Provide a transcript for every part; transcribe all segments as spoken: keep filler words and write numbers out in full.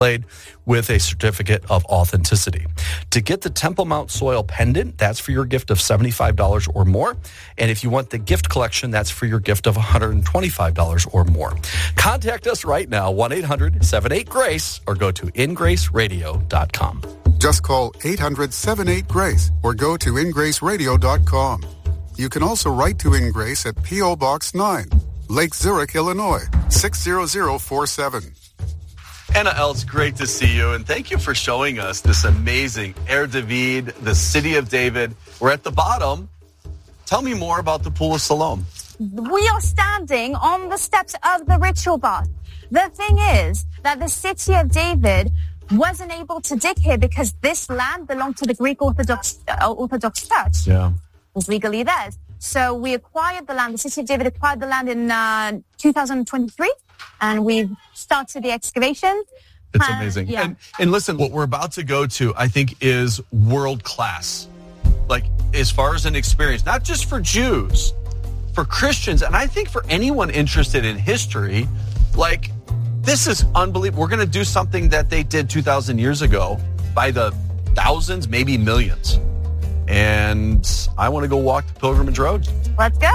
with a certificate of authenticity. To get the Temple Mount soil pendant, that's for your gift of seventy-five dollars or more. And if you want the gift collection, that's for your gift of one hundred twenty-five dollars or more. Contact us right now, one eight hundred seven eight GRACE, or go to in grace radio dot com. Just call eight hundred seven eight GRACE or go to in grace radio dot com. You can also write to InGrace at P O. Box nine, Lake Zurich, Illinois, six zero zero four seven. Anna L., it's great to see you, and thank you for showing us this amazing Er David, the city of David. We're at the bottom. Tell me more about the Pool of Siloam. We are standing on the steps of the ritual bath. The thing is that the city of David wasn't able to dig here because this land belonged to the Greek Orthodox uh, Orthodox Church. Yeah. It was legally theirs. So we acquired the land. The city of David acquired the land in uh, two thousand twenty-three, and we've started the excavation. It's uh, amazing. Yeah. And, and listen, what we're about to go to, I think, is world class. Like, as far as an experience, not just for Jews, for Christians, and I think for anyone interested in history, like, this is unbelievable. We're going to do something that they did two thousand years ago by the thousands, maybe millions. And I want to go walk the Pilgrimage Road. Let's go.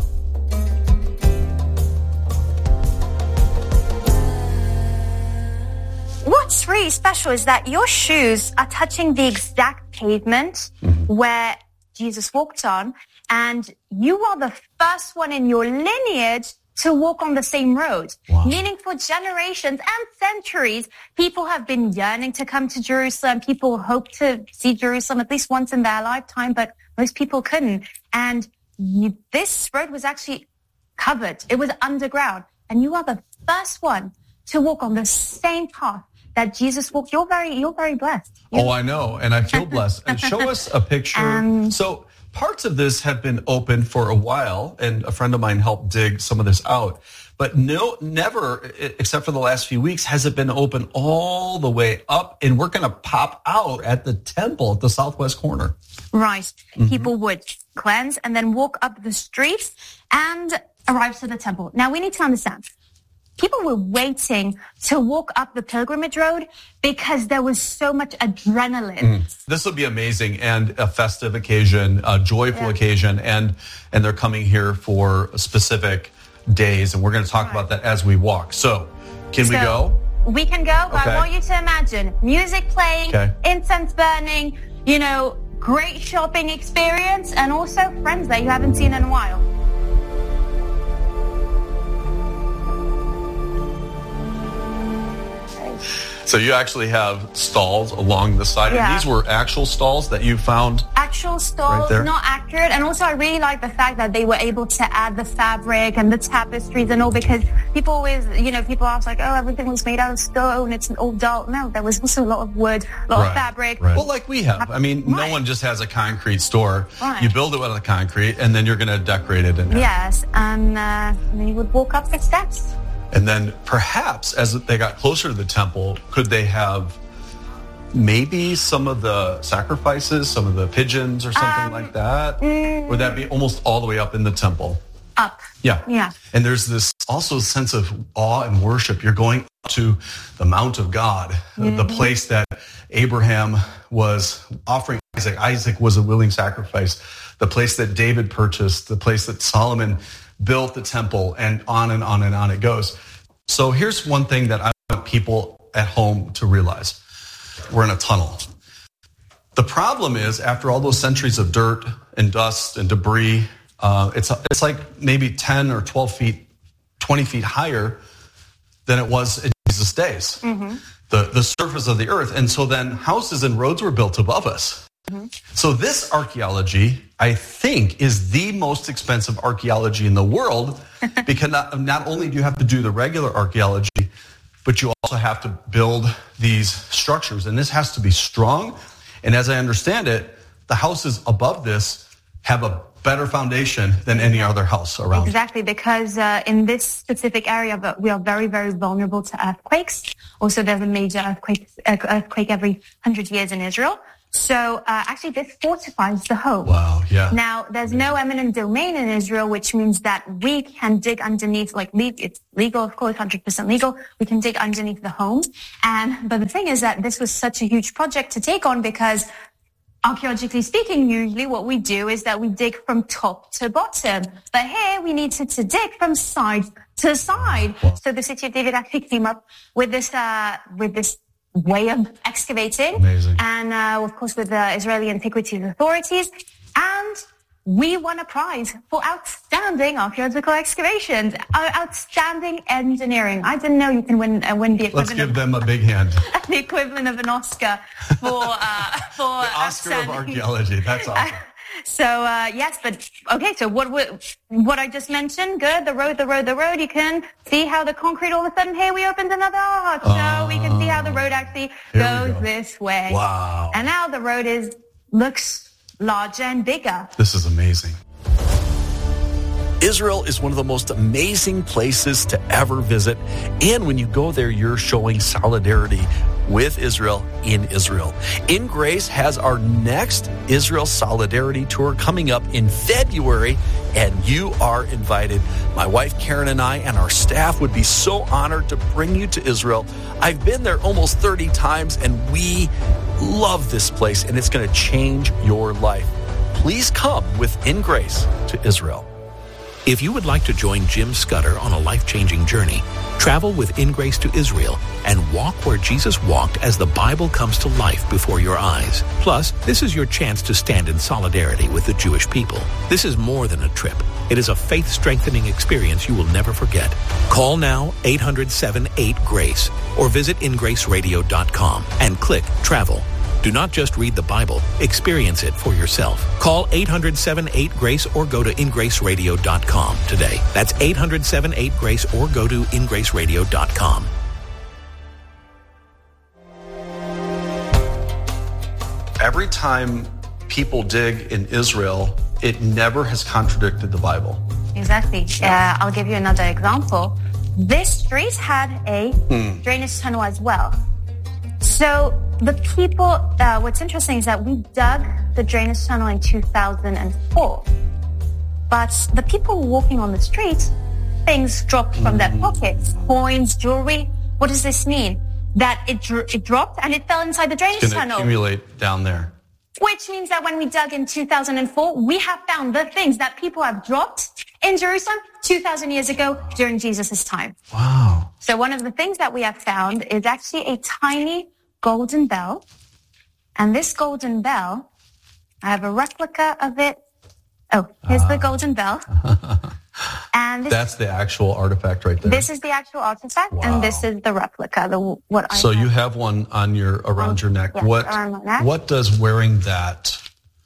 What's really special is that your shoes are touching the exact pavement mm-hmm. where Jesus walked on, and you are the first one in your lineage to walk on the same road. Wow. Meaning for generations and centuries, people have been yearning to come to Jerusalem. People hope to see Jerusalem at least once in their lifetime, but most people couldn't. And you, this road was actually covered. It was underground. And you are the first one to walk on the same path that Jesus walked. You're very, you're very blessed. You're oh, I know. And I feel blessed. And show us a picture. Um, so parts of this have been open for a while, and a friend of mine helped dig some of this out. But no, never, except for the last few weeks, has it been open all the way up. And we're going to pop out at the temple at the southwest corner. Right. Mm-hmm. People would cleanse and then walk up the streets and arrive to the temple. Now, we need to understand. People were waiting to walk up the pilgrimage road because there was so much adrenaline. Mm. This will be amazing and a festive occasion, a joyful yeah. occasion, and and they're coming here for specific days, and we're going to talk right. about that as we walk. So, can so, we go? We can go, but okay. I want you to imagine music playing, okay. incense burning, you know, great shopping experience, and also friends that you haven't seen in a while. So you actually have stalls along the side. Yeah. And these were actual stalls that you found? Actual stalls, right there? Not accurate. And also I really like the fact that they were able to add the fabric and the tapestries and all, because people always, you know, people ask like, oh, everything was made out of stone, it's all dull. No, there was also a lot of wood, a lot right. of fabric. Right. Well, like we have. I mean, right. no one just has a concrete store. Right. You build it out of the concrete, and then you're going to decorate it. In yes, and uh, then you would walk up the steps. And then perhaps as they got closer to the temple, could they have maybe some of the sacrifices, some of the pigeons or something um, like that? Mm, Would that be almost all the way up in the temple? Up. Yeah. Yeah. And there's this also sense of awe and worship. You're going up to the Mount of God, mm-hmm. the place that Abraham was offering Isaac. Isaac was a willing sacrifice. The place that David purchased, the place that Solomon built the temple, and on and on and on it goes. So here's one thing that I want people at home to realize. We're in a tunnel. The problem is, after all those centuries of dirt and dust and debris, uh, it's it's like maybe ten or twelve feet, twenty feet higher than it was in Jesus' days. Mm-hmm. The, the surface of the earth. And so then houses and roads were built above us. Mm-hmm. So this archaeology, I think, is the most expensive archaeology in the world, because not, not only do you have to do the regular archaeology, but you also have to build these structures. And this has to be strong. And as I understand it, the houses above this have a better foundation than any other house around. Exactly, because uh, in this specific area, we are very, very vulnerable to earthquakes. Also, there's a major earthquake, earthquake every hundred years in Israel. So uh, actually, this fortifies the home. Wow, yeah. Now, there's no eminent domain in Israel, which means that we can dig underneath, like, it's legal, of course, one hundred percent legal. We can dig underneath the home. And, but the thing is that this was such a huge project to take on because archaeologically speaking, usually what we do is that we dig from top to bottom. But here we needed to dig from side to side. Wow. So the city of David actually came up with this, uh, with this way of excavating. Amazing. And, uh, of course, with the Israeli Antiquities Authorities. And we won a prize for outstanding archaeological excavations, uh, outstanding engineering. I didn't know you can win, uh, win the equivalent. Let's give them a big hand. The equivalent of an Oscar for, uh, for the Oscar of archaeology. That's awesome. So, uh, yes, but, okay, so what what I just mentioned, good, the road, the road, the road, you can see how the concrete, all of a sudden, here we opened another arch. So uh, we can see how the road actually goes go. this way. Wow. And now the road is looks larger and bigger. This is amazing. Israel is one of the most amazing places to ever visit. And when you go there, you're showing solidarity with Israel in Israel. In Grace has our next Israel Solidarity Tour coming up in February, and you are invited. My wife Karen and I and our staff would be so honored to bring you to Israel. I've been there almost thirty times, and we love this place, and it's going to change your life. Please come with In Grace to Israel. If you would like to join Jim Scudder on a life-changing journey, travel with In Grace to Israel and walk where Jesus walked as the Bible comes to life before your eyes. Plus, this is your chance to stand in solidarity with the Jewish people. This is more than a trip. It is a faith-strengthening experience you will never forget. Call now eight hundred, seven eight, GRACE or visit in grace radio dot com and click Travel. Do not just read the Bible, experience it for yourself. Call eight hundred, seven eight, GRACE or go to in grace radio dot com today. That's eight hundred, seven eight, GRACE or go to in grace radio dot com. Every time people dig in Israel, it never has contradicted the Bible. Exactly. Uh, I'll give you another example. This street had a hmm. drainage tunnel as well. So the people, uh, what's interesting is that we dug the drainage tunnel in two thousand four. But the people walking on the street, things dropped from their pockets, coins, jewelry. What does this mean? That it, dr- it dropped and it fell inside the drainage it's gonna tunnel. Accumulate down there. Which means that when we dug in two thousand four, we have found the things that people have dropped in Jerusalem two thousand years ago during Jesus' time. Wow. So one of the things that we have found is actually a tiny golden bell. And this golden bell, I have a replica of it. Oh, here's uh. the golden bell. And this, that's the actual artifact right there. This is the actual artifact, wow. And this is the replica. The what I so have. You have one on your around on, your neck. Yes, what around my neck. What does wearing that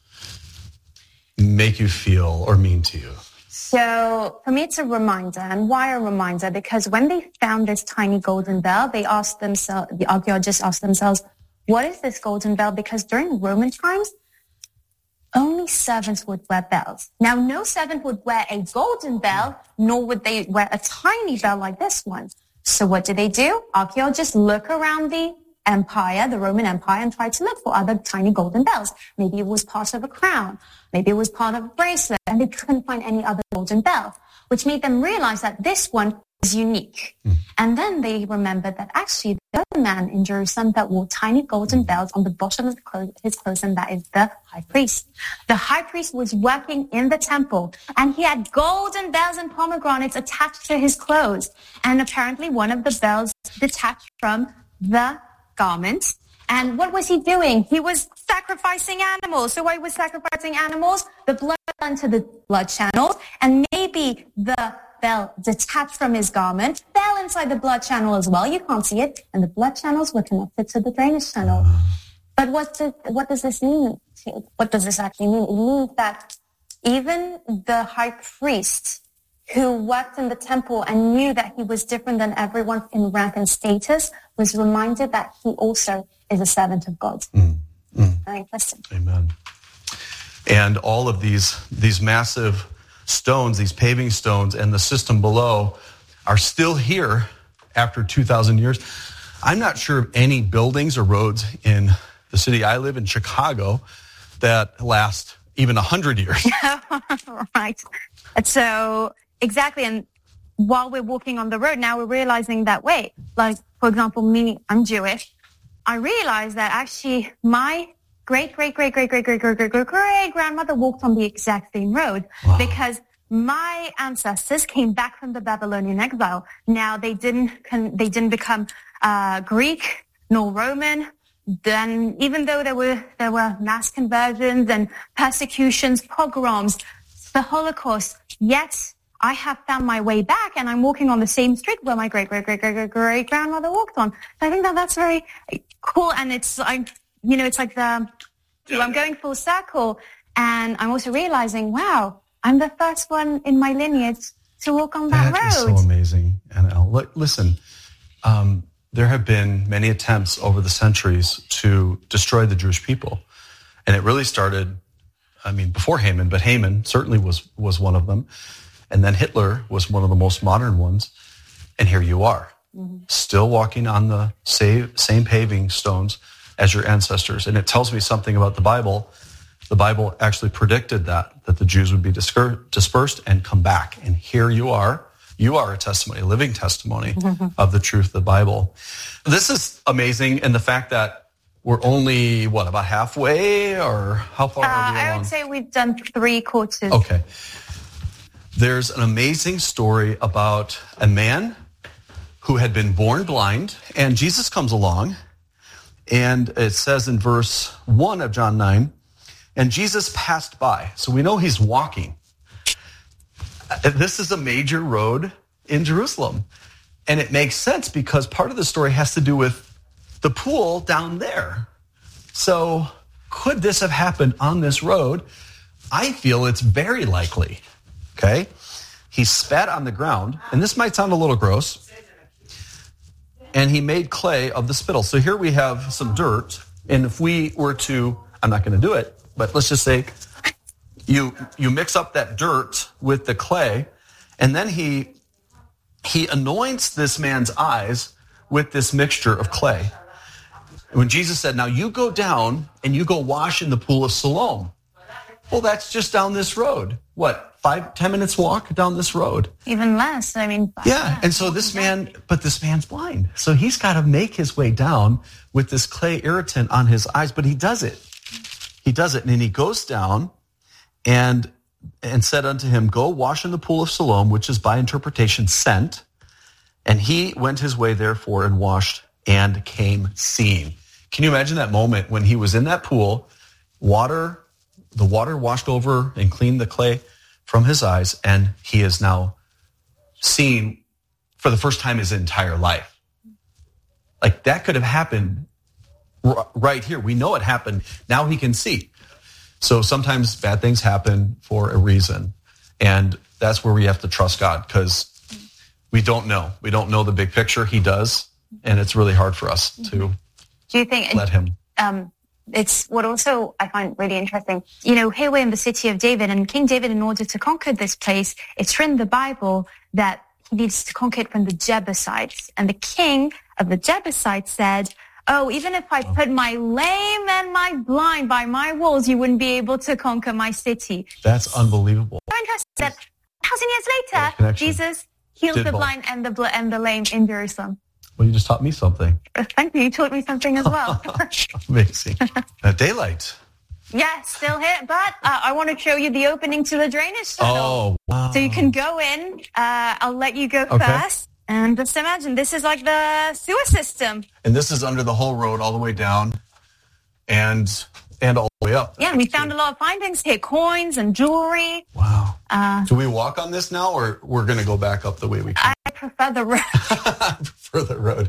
make you feel or mean to you? So for me, it's a reminder. And why a reminder? Because when they found this tiny golden bell, they asked themselves, the archaeologists asked themselves, what is this golden bell? Because during Roman times, only servants would wear bells. Now, no servant would wear a golden bell, nor would they wear a tiny bell like this one. So what do they do? Archaeologists look around the empire, the Roman Empire, and try to look for other tiny golden bells. Maybe it was part of a crown. Maybe it was part of a bracelet. And they couldn't find any other golden bell, which made them realize that this one is unique. Mm. And then they remembered that actually the other man in Jerusalem that wore tiny golden bells on the bottom of the clothes, his clothes, and that is the high priest. The high priest was working in the temple, and he had golden bells and pomegranates attached to his clothes. And apparently one of the bells detached from the garment. And what was he doing? He was sacrificing animals. So why was sacrificing animals? The blood into the blood channels, and maybe the bell detached from his garment fell inside the blood channel as well. You can't see it. And the blood channels were connected to the drainage tunnel. But what does, what does this mean? What does this actually mean? It means that even the high priest who worked in the temple and knew that he was different than everyone in rank and status was reminded that he also is a servant of God. Mm, mm. Very interesting. Amen. And all of these, these massive stones, these paving stones, and the system below are still here after two thousand years. I'm not sure of any buildings or roads in the city I live in, Chicago, that last even a hundred years. Right. And so, exactly. And while we're walking on the road, now we're realizing that, wait, like, for example, me, I'm Jewish. I realized that actually my great, great, great, great, great, great, great, great, great, great grandmother walked on the exact same road. Wow. Because my ancestors came back from the Babylonian exile. Now they didn't, they didn't become uh, Greek nor Roman. Then, even though there were there were mass conversions and persecutions, pogroms, the Holocaust, yet I have found my way back, and I'm walking on the same street where my great great great great great great grandmother walked on. I think that that's very cool, and it's like, you know, it's like the I'm going full circle, and I'm also realizing, wow, I'm the first one in my lineage to walk on that, that road. That is so amazing, Annelle. Listen. Um, There have been many attempts over the centuries to destroy the Jewish people. And it really started, I mean, before Haman, but Haman certainly was, was one of them. And then Hitler was one of the most modern ones. And here you are, mm-hmm. still walking on the same, same paving stones as your ancestors. And it tells me something about the Bible. The Bible actually predicted that, that the Jews would be dispersed and come back. And here you are. You are a testimony, a living testimony of the truth of the Bible. This is amazing, and the fact that we're only, what, about halfway, or how far uh, are we along? I would say we've done three quarters. Okay. There's an amazing story about a man who had been born blind, and Jesus comes along, and it says in verse one of John nine, and Jesus passed by. So we know he's walking. This is a major road in Jerusalem. And it makes sense because part of the story has to do with the pool down there. So could this have happened on this road? I feel it's very likely. Okay? He spat on the ground, and this might sound a little gross, and he made clay of the spittle. So here we have some dirt, and if we were to, I'm not going to do it, but let's just say, You you mix up that dirt with the clay, and then he he anoints this man's eyes with this mixture of clay. When Jesus said, now you go down and you go wash in the pool of Siloam. Well, that's just down this road. What, five, ten minutes walk down this road? Even less. I mean, yeah. And so this man, but this man's blind. So he's got to make his way down with this clay irritant on his eyes, but he does it. He does it. And then he goes down and and said unto him, go wash in the pool of Siloam, which is by interpretation sent. And he went his way therefore and washed and came seeing. Can you imagine that moment when he was in that pool, water, the water washed over and cleaned the clay from his eyes, and he is now seeing for the first time his entire life. Like that could have happened right here. We know it happened. Now he can see. So sometimes bad things happen for a reason. And that's where we have to trust God, because we don't know. We don't know the big picture. He does. And it's really hard for us to Do you think, let him. Um, it's what also I find really interesting. You know, here we're in the city of David, and King David, in order to conquer this place, it's written in the Bible that he needs to conquer it from the Jebusites. And the king of the Jebusites said, oh, even if I put my lame and my blind by my walls, you wouldn't be able to conquer my city. That's unbelievable. So interesting that a thousand years later, Jesus healed Did the both. blind and the bl- and the lame in Jerusalem. Well, you just taught me something. Thank you. You taught me something as well. Amazing. Uh, daylight. Yeah, still here. But uh, I want to show you the opening to the drainage tunnel. Oh, wow. So you can go in. Uh, I'll let you go okay. first. And just imagine, this is like the sewer system. And this is under the whole road all the way down and and all the way up. Yeah, we found a lot of findings here, coins and jewelry. Wow. Uh, Do we walk on this now, or we're going to go back up the way we came? I prefer the road. I prefer the road.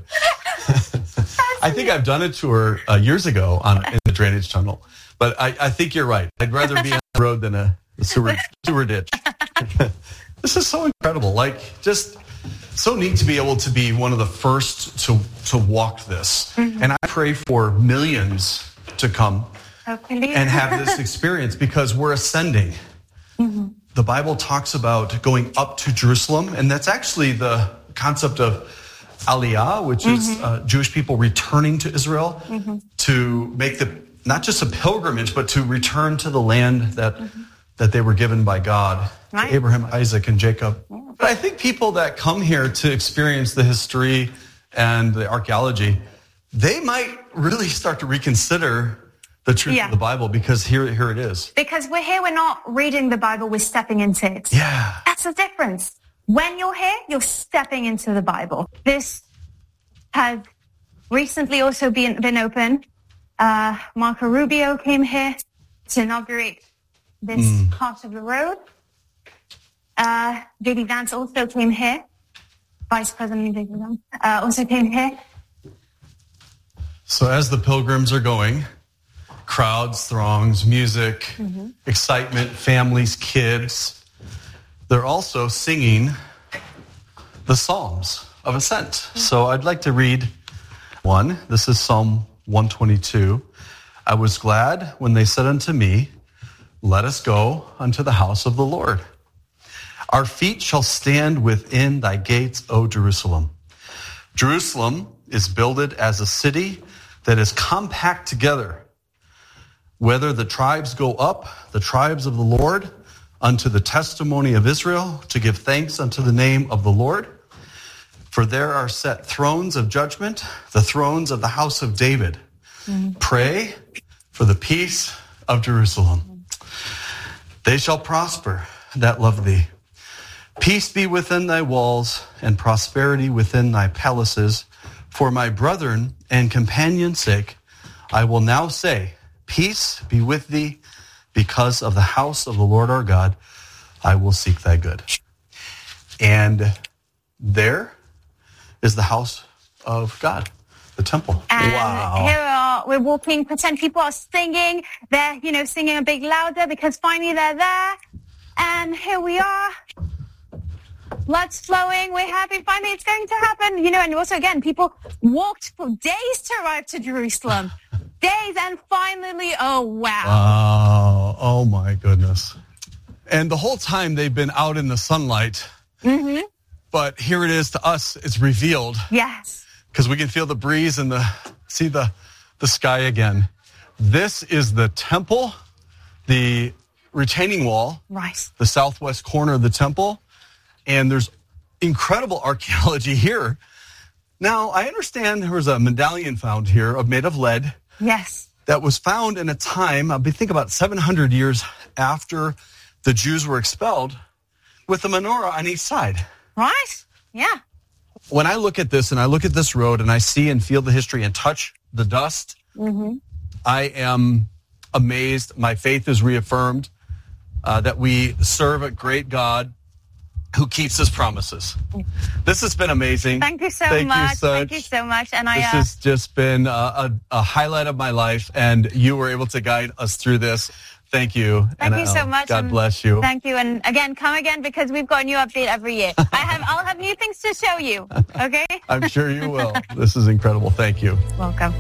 I think I've done a tour uh, years ago on in the drainage tunnel, but I, I think you're right. I'd rather be on the road than a, a sewer, sewer ditch. This is so incredible. Like, just so neat to be able to be one of the first to to walk this. Mm-hmm. And I pray for millions to come Hopefully. and have this experience, because we're ascending. Mm-hmm. The Bible talks about going up to Jerusalem, and that's actually the concept of Aliyah, which mm-hmm. is uh, Jewish people returning to Israel mm-hmm. to make the not just a pilgrimage, but to return to the land that mm-hmm. that they were given by God, right. to Abraham, Isaac, and Jacob. Yeah. But I think people that come here to experience the history and the archaeology, they might really start to reconsider the truth yeah. of the Bible, because here, here it is. Because we're here, we're not reading the Bible, we're stepping into it. Yeah. That's the difference. When you're here, you're stepping into the Bible. This has recently also been, been opened. Uh, Marco Rubio came here to inaugurate this mm. part of the road. Uh, J D Vance also came here. Vice President J D Vance uh, also came here. So as the pilgrims are going, crowds, throngs, music, mm-hmm. excitement, families, kids, they're also singing the Psalms of Ascent. Mm-hmm. So I'd like to read one. This is Psalm one twenty-two. I was glad when they said unto me, let us go unto the house of the Lord. Our feet shall stand within thy gates, O Jerusalem. Jerusalem is builded as a city that is compact together. Whether the tribes go up, the tribes of the Lord, unto the testimony of Israel, to give thanks unto the name of the Lord. For there are set thrones of judgment, the thrones of the house of David. Mm-hmm. Pray for the peace of Jerusalem. They shall prosper that love thee. Peace be within thy walls, and prosperity within thy palaces. For my brethren and companions' sake, I will now say, peace be with thee, because of the house of the Lord our God, I will seek thy good. And there is the house of God, the temple. And wow. Here we are, we're walking, pretend people are singing. They're, you know, singing a bit louder because finally they're there. And here we are. Blood's flowing. We're happy. Finally, it's going to happen. You know, and also, again, people walked for days to arrive to Jerusalem. Days, and finally, oh, wow. Wow. Oh, my goodness. And the whole time they've been out in the sunlight. Mm-hmm. But here it is to us, it's revealed. Yes. Because we can feel the breeze and the see the, the sky again. This is the temple, the retaining wall. Right. The southwest corner of the temple. And there's incredible archaeology here. Now, I understand there was a medallion found here of made of lead. Yes. That was found in a time, I think about seven hundred years after the Jews were expelled, with a menorah on each side. Right? Yeah. When I look at this and I look at this road and I see and feel the history and touch the dust, mm-hmm. I am amazed. My faith is reaffirmed uh, that we serve a great God who keeps his promises. This has been amazing. Thank you so Thank much. You so Thank you so much. And I, this uh, has just been a, a, a highlight of my life, and you were able to guide us through this. Thank you. Thank and, you so uh, much. God bless you. Thank you. And again, come again, because we've got a new update every year. I have, I'll have new things to show you. Okay? I'm sure you will. This is incredible. Thank you. Welcome.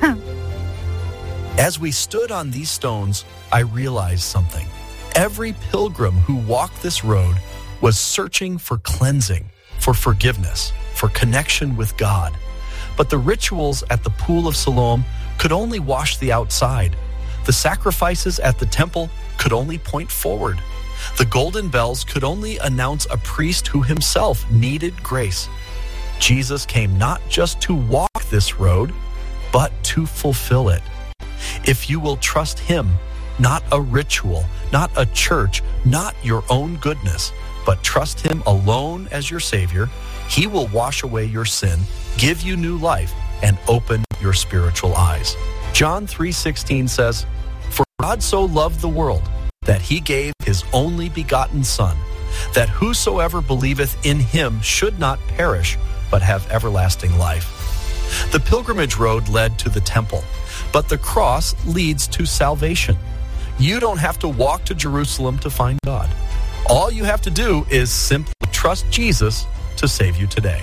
As we stood on these stones, I realized something. Every pilgrim who walked this road was searching for cleansing, for forgiveness, for connection with God. But the rituals at the Pool of Siloam could only wash the outside. The sacrifices at the temple could only point forward. The golden bells could only announce a priest who himself needed grace. Jesus came not just to walk this road, but to fulfill it. If you will trust him, not a ritual, not a church, not your own goodness, but trust him alone as your Savior, he will wash away your sin, give you new life, and open your spiritual eyes. John three sixteen says, For God so loved the world, that he gave his only begotten Son, that whosoever believeth in him should not perish, but have everlasting life. The pilgrimage road led to the temple, but the cross leads to salvation. You don't have to walk to Jerusalem to find God. All you have to do is simply trust Jesus to save you today.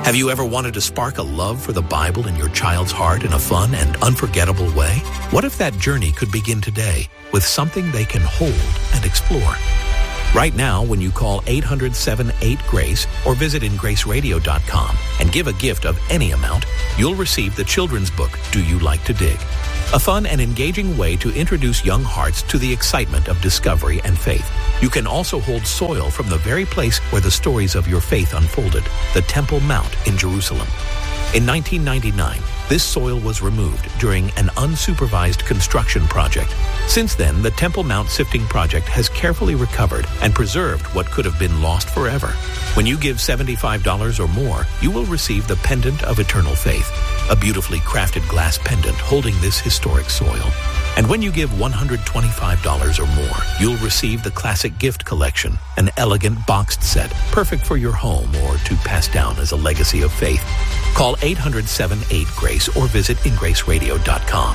Have you ever wanted to spark a love for the Bible in your child's heart in a fun and unforgettable way? What if that journey could begin today with something they can hold and explore? Right now, when you call eight hundred, seven eight, GRACE or visit in grace radio dot com and give a gift of any amount, you'll receive the children's book, Do You Like to Dig? A fun and engaging way to introduce young hearts to the excitement of discovery and faith. You can also hold soil from the very place where the stories of your faith unfolded, the Temple Mount in Jerusalem. In nineteen ninety-nine, this soil was removed during an unsupervised construction project. Since then, the Temple Mount Sifting Project has carefully recovered and preserved what could have been lost forever. When you give seventy-five dollars or more, you will receive the Pendant of Eternal Faith, a beautifully crafted glass pendant holding this historic soil. And when you give one hundred twenty-five dollars or more, you'll receive the Classic Gift Collection, an elegant boxed set, perfect for your home or to pass down as a legacy of faith. Call eight hundred, seven eight, GRACE or visit in grace radio dot com.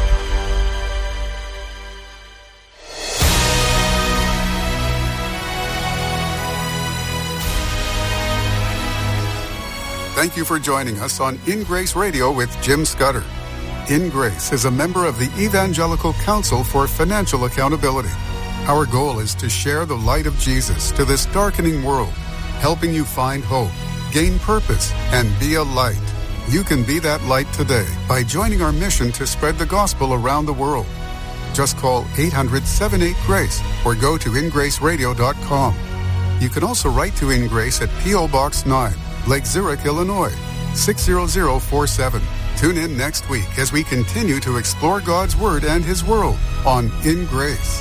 Thank you for joining us on In Grace Radio with Jim Scudder. In Grace is a member of the Evangelical Council for Financial Accountability. Our goal is to share the light of Jesus to this darkening world, helping you find hope, gain purpose, and be a light. You can be that light today by joining our mission to spread the gospel around the world. Just call eight hundred, seven eight, GRACE or go to in grace radio dot com. You can also write to In Grace at P O Box nine, Lake Zurich, Illinois, six zero zero four seven. Tune in next week as we continue to explore God's Word and His world on In Grace.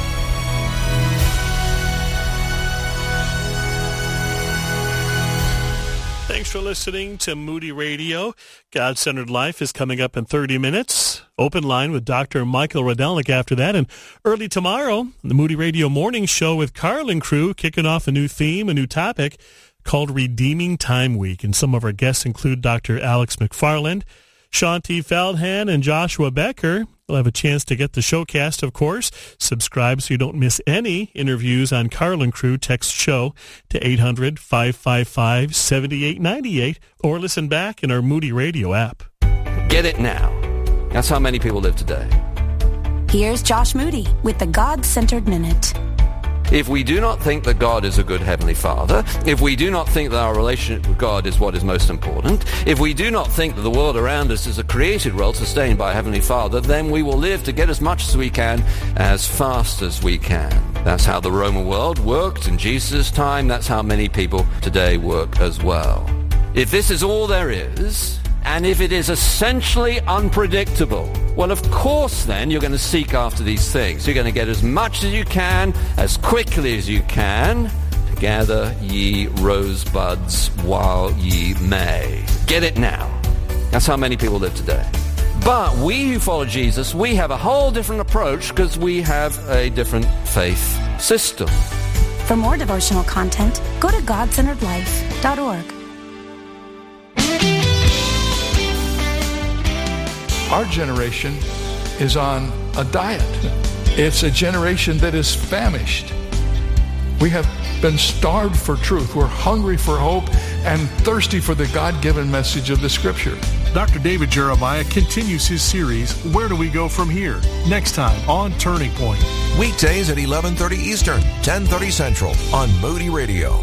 Thanks for listening to Moody Radio. God-Centered Life is coming up in thirty minutes. Open line with Doctor Michael Rydelnik after that. And early tomorrow, the Moody Radio Morning Show with Carl and crew, kicking off a new theme, a new topic called Redeeming Time Week. And some of our guests include Doctor Alex McFarland, Sean T. Feldhan, and Joshua Becker. You'll have a chance to get the showcast, of course. Subscribe so you don't miss any interviews on Carl and Crew. Text SHOW to eight hundred, five five five, seven eight nine eight or listen back in our Moody Radio app. Get it now. That's how many people live today. Here's Josh Moody with the God-Centered Minute. If we do not think that God is a good Heavenly Father, if we do not think that our relationship with God is what is most important, if we do not think that the world around us is a created world sustained by a Heavenly Father, then we will live to get as much as we can, as fast as we can. That's how the Roman world worked in Jesus' time. That's how many people today work as well. If this is all there is, and if it is essentially unpredictable, well, of course, then, you're going to seek after these things. You're going to get as much as you can, as quickly as you can. Gather ye rosebuds while ye may. Get it now. That's how many people live today. But we who follow Jesus, we have a whole different approach because we have a different faith system. For more devotional content, go to god centered life dot org. Our generation is on a diet. It's a generation that is famished. We have been starved for truth. We're hungry for hope and thirsty for the God-given message of the Scripture. Doctor David Jeremiah continues his series, Where Do We Go From Here? Next time on Turning Point. Weekdays at eleven thirty Eastern, ten thirty Central on Moody Radio.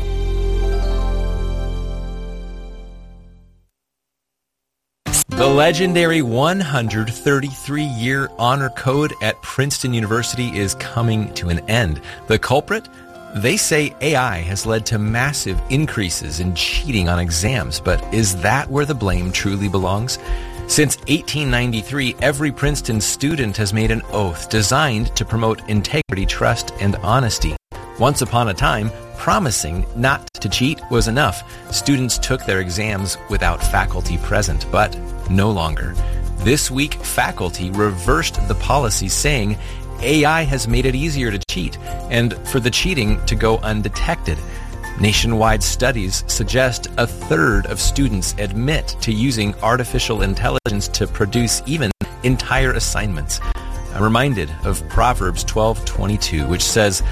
The legendary one hundred thirty-three year honor code at Princeton University is coming to an end. The culprit? They say A I has led to massive increases in cheating on exams, but is that where the blame truly belongs? Since eighteen ninety-three, every Princeton student has made an oath designed to promote integrity, trust, and honesty. Once upon a time, promising not to cheat was enough. Students took their exams without faculty present, but no longer. This week, faculty reversed the policy, saying A I has made it easier to cheat and for the cheating to go undetected. Nationwide studies suggest a third of students admit to using artificial intelligence to produce even entire assignments. I'm reminded of Proverbs twelve twenty-two, which says,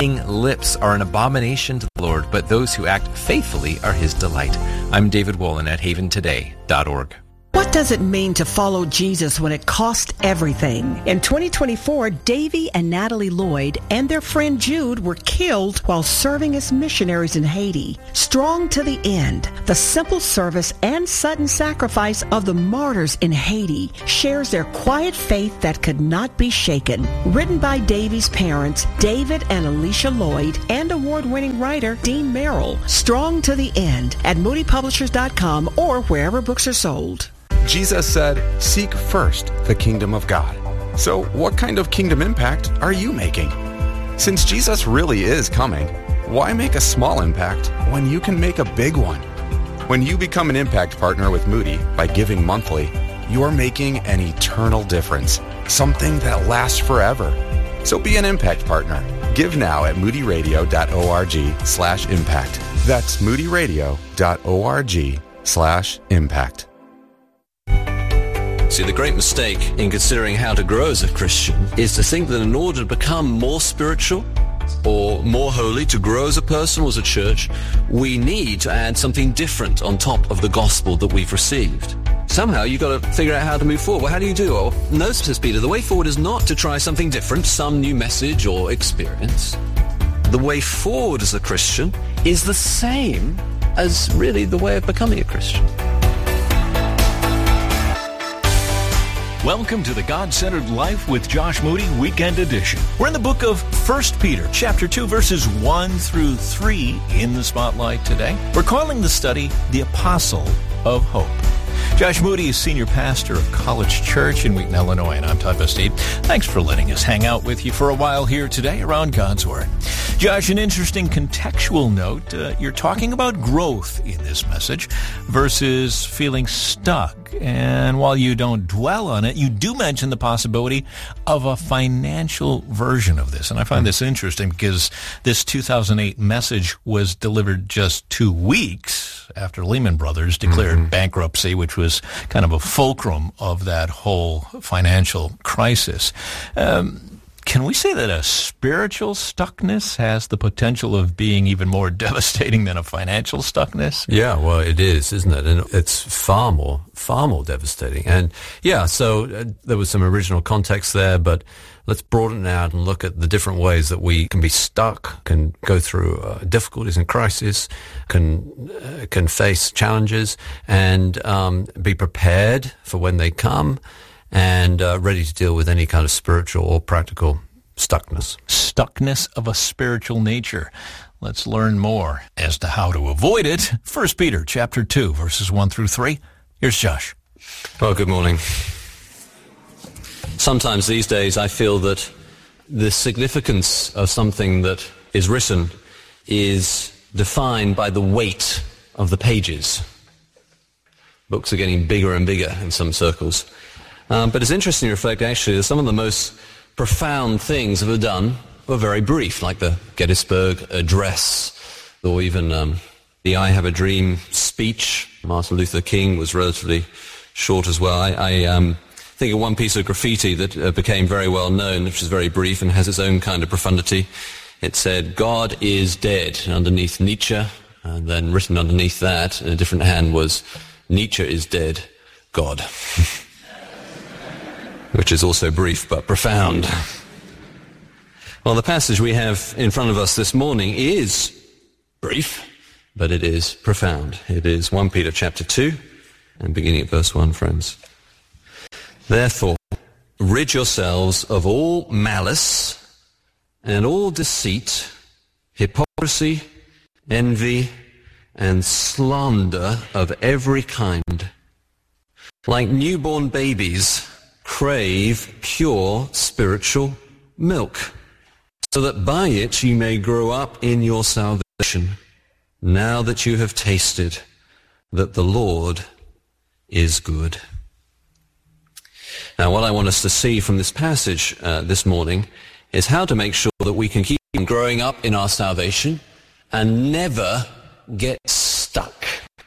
lips are an abomination to the Lord, but those who act faithfully are his delight. I'm David Wolin at haven today dot org. What does it mean to follow Jesus when it costs everything? In twenty twenty-four, Davy and Natalie Lloyd and their friend Jude were killed while serving as missionaries in Haiti. Strong to the end, the simple service and sudden sacrifice of the martyrs in Haiti shares their quiet faith that could not be shaken. Written by Davy's parents, David and Alicia Lloyd, and award-winning writer Dean Merrill. Strong to the end at moody publishers dot com or wherever books are sold. Jesus said, "Seek first the kingdom of God." So what kind of kingdom impact are you making? Since Jesus really is coming, why make a small impact when you can make a big one? When you become an impact partner with Moody by giving monthly, you are making an eternal difference, something that lasts forever. So be an impact partner. Give now at moody radio dot org slash impact. That's moody radio dot org slash impact. See, the great mistake in considering how to grow as a Christian is to think that in order to become more spiritual or more holy, to grow as a person or as a church, we need to add something different on top of the gospel that we've received. Somehow you've got to figure out how to move forward. Well, how do you do it? Well, no, says Peter, the way forward is not to try something different, some new message or experience. The way forward as a Christian is the same as really the way of becoming a Christian. Welcome to the God-Centered Life with Josh Moody Weekend Edition. We're in the book of First Peter, chapter two, verses one through three in the spotlight today. We're calling the study The Apostle of Hope. Josh Moody is senior pastor of College Church in Wheaton, Illinois, and I'm Todd Bastide. Thanks for letting us hang out with you for a while here today around God's Word. Josh, an interesting contextual note. Uh, you're talking about growth in this message versus feeling stuck. And while you don't dwell on it, you do mention the possibility of a financial version of this. And I find this interesting because this two thousand eight message was delivered just two weeks after Lehman Brothers declared mm-hmm. bankruptcy, which was kind of a fulcrum of that whole financial crisis. Um, Can we say that a spiritual stuckness has the potential of being even more devastating than a financial stuckness? Yeah, well, it is, isn't it? And it's far more, far more devastating. And yeah, so uh, there was some original context there, but let's broaden it out and look at the different ways that we can be stuck, can go through uh, difficulties and crises, can uh, can face challenges, and um, be prepared for when they come, and uh, ready to deal with any kind of spiritual or practical stuckness. Stuckness of a spiritual nature. Let's learn more as to how to avoid it. First Peter chapter two, verses one through three. Here's Josh. Well, good morning. Sometimes these days I feel that the significance of something that is written is defined by the weight of the pages. Books are getting bigger and bigger in some circles. Um, but it's interesting to reflect, actually, that some of the most profound things that were done were very brief, like the Gettysburg Address, or even um, the I Have a Dream speech. Martin Luther King was relatively short as well. I, I um, think of one piece of graffiti that uh, became very well known, which is very brief and has its own kind of profundity. It said, "God is dead," underneath Nietzsche, and then written underneath that in a different hand was, "Nietzsche is dead, God." Which is also brief but profound. Well, the passage we have in front of us this morning is brief, but it is profound. It is First Peter chapter two, and beginning at verse one, friends. "Therefore, rid yourselves of all malice and all deceit, hypocrisy, envy, and slander of every kind. Like newborn babies, crave pure spiritual milk, so that by it you may grow up in your salvation, now that you have tasted that the Lord is good." Now, what I want us to see from this passage uh, this morning is how to make sure that we can keep growing up in our salvation and never get stuck.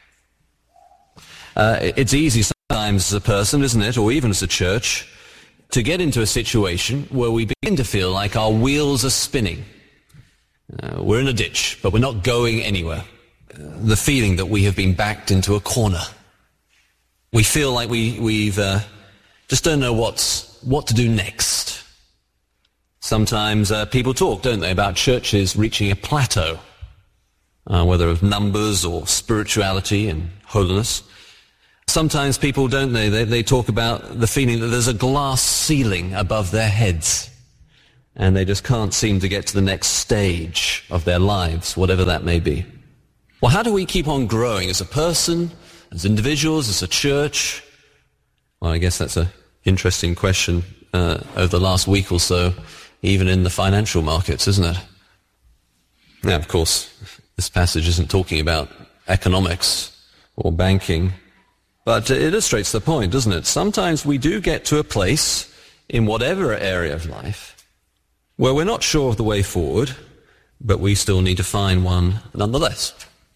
Uh, it's easy sometimes as a person, isn't it, or even as a church, to get into a situation where we begin to feel like our wheels are spinning. Uh, we're in a ditch, but we're not going anywhere. Uh, the feeling that we have been backed into a corner. We feel like we, we've uh, just don't know what's, what to do next. Sometimes uh, people talk, don't they, about churches reaching a plateau, uh, whether of numbers or spirituality and holiness. Sometimes people, don't they, they, they talk about the feeling that there's a glass ceiling above their heads, and they just can't seem to get to the next stage of their lives, whatever that may be. Well, how do we keep on growing as a person, as individuals, as a church? Well, I guess that's an interesting question uh, over the last week or so, even in the financial markets, isn't it? Now, of course, this passage isn't talking about economics or banking, but it illustrates the point, doesn't it? Sometimes we do get to a place in whatever area of life where we're not sure of the way forward, but we still need to find one nonetheless.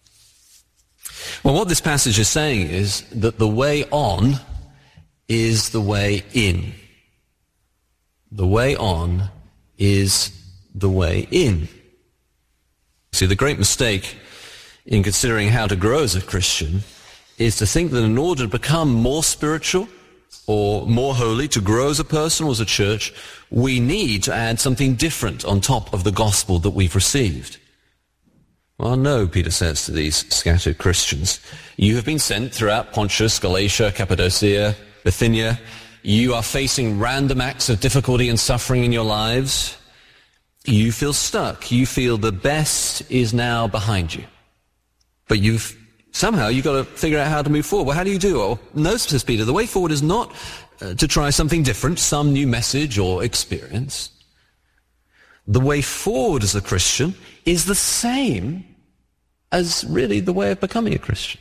Well, what this passage is saying is that the way on is the way in. The way on is the way in. See, the great mistake in considering how to grow as a Christian is to think that in order to become more spiritual or more holy, to grow as a person or as a church, we need to add something different on top of the gospel that we've received. Well, no, Peter says to these scattered Christians, you have been sent throughout Pontus, Galatia, Cappadocia, Bithynia. You are facing random acts of difficulty and suffering in your lives. You feel stuck. You feel the best is now behind you. But you've somehow you've got to figure out how to move forward. Well, how do you do? Well, no, says Peter, the way forward is not uh, to try something different, some new message or experience. The way forward as a Christian is the same as really the way of becoming a Christian.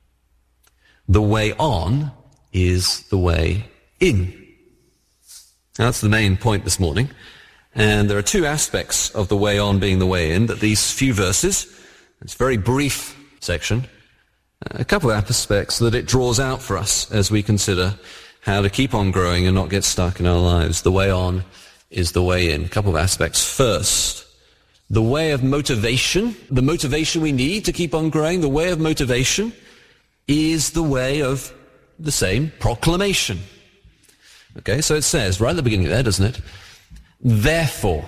The way on is the way in. Now, that's the main point this morning. And there are two aspects of the way on being the way in that these few verses, it's a very brief section, a couple of aspects that it draws out for us as we consider how to keep on growing and not get stuck in our lives. The way on is the way in. A couple of aspects. First, the way of motivation, the motivation we need to keep on growing, the way of motivation is the way of the same proclamation. Okay, so it says right at the beginning there, doesn't it? Therefore.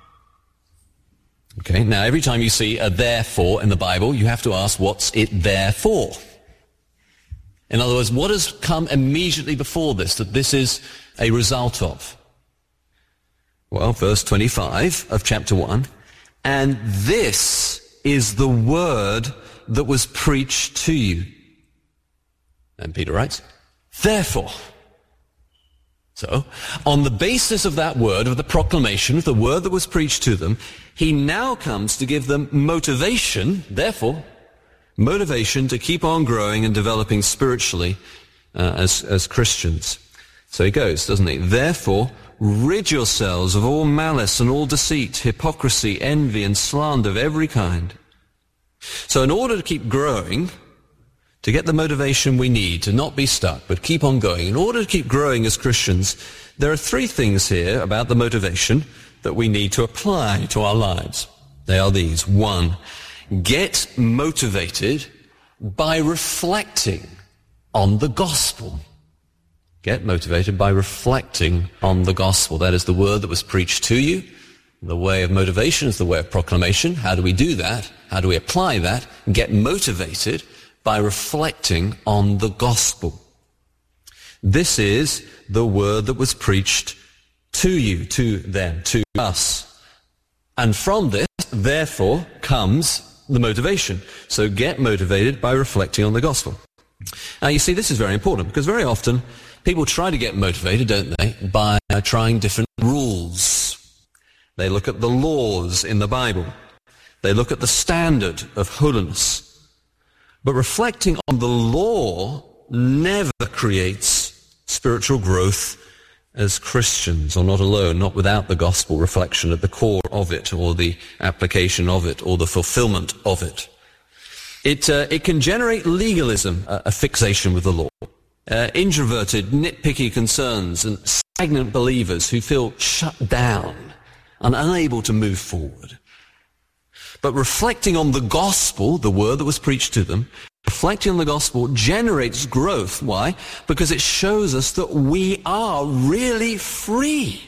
Okay, now every time you see a therefore in the Bible, you have to ask, what's it there for? In other words, what has come immediately before this, that this is a result of? Well, verse twenty-five of chapter one, and this is the word that was preached to you. And Peter writes, therefore. So, on the basis of that word, of the proclamation, of the word that was preached to them, he now comes to give them motivation, therefore, motivation to keep on growing and developing spiritually uh, as, as Christians. So he goes, doesn't he? Therefore, rid yourselves of all malice and all deceit, hypocrisy, envy, and slander of every kind. So in order to keep growing, to get the motivation we need to not be stuck, but keep on going, in order to keep growing as Christians, there are three things here about the motivation that we need to apply to our lives. They are these. One, get motivated by reflecting on the gospel. Get motivated by reflecting on the gospel. That is the word that was preached to you. The way of motivation is the way of proclamation. How do we do that? How do we apply that? Get motivated by reflecting on the gospel. This is the word that was preached to you, to them, to us. And from this, therefore, comes the motivation. So get motivated by reflecting on the gospel. Now, you see, this is very important because very often people try to get motivated, don't they, by uh, trying different rules. They look at the laws in the Bible. They look at the standard of holiness. But reflecting on the law never creates spiritual growth as Christians, or not alone, not without the gospel reflection at the core of it, or the application of it, or the fulfillment of it. It, uh, it can generate legalism, uh, a fixation with the law, uh, introverted, nitpicky concerns, and stagnant believers who feel shut down and unable to move forward. But reflecting on the gospel, the word that was preached to them, reflecting on the gospel generates growth. Why? Because it shows us that we are really free.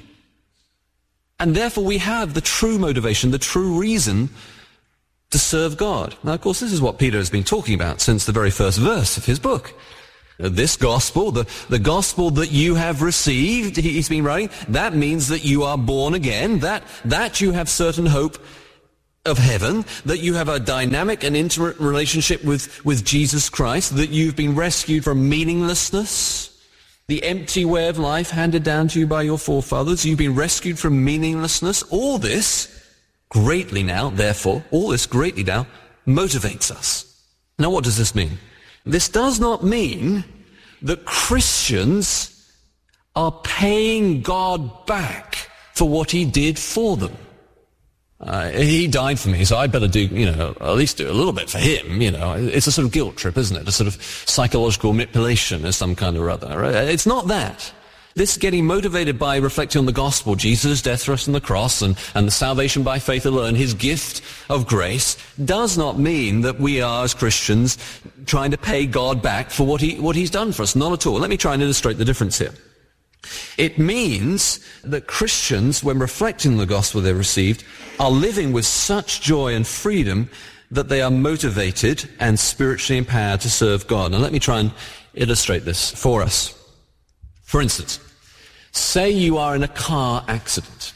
And therefore we have the true motivation, the true reason to serve God. Now, of course, this is what Peter has been talking about since the very first verse of his book. This gospel, the, the gospel that you have received, he's been writing, that means that you are born again, that, that you have certain hope of heaven, that you have a dynamic and intimate relationship with, with Jesus Christ, that you've been rescued from meaninglessness, the empty way of life handed down to you by your forefathers. You've been rescued from meaninglessness. All this greatly now, therefore, all this greatly now motivates us. Now, what does this mean? This does not mean that Christians are paying God back for what he did for them. Uh, he died for me, so I better do, you know, at least do a little bit for him, you know. It's a sort of guilt trip, isn't it? A sort of psychological manipulation of some kind or other. Right? It's not that. This getting motivated by reflecting on the gospel, Jesus' death for us on the cross, and, and the salvation by faith alone, his gift of grace, does not mean that we are, as Christians, trying to pay God back for what he, what he's done for us. Not at all. Let me try and illustrate the difference here. It means that Christians, when reflecting on the gospel they received, are living with such joy and freedom that they are motivated and spiritually empowered to serve God. Now let me try and illustrate this for us. For instance, say you are in a car accident